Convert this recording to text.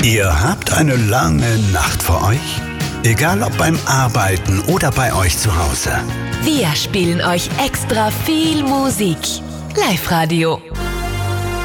Ihr habt eine lange Nacht vor euch? Egal ob beim Arbeiten oder bei euch zu Hause. Wir spielen euch extra viel Musik. Live-Radio.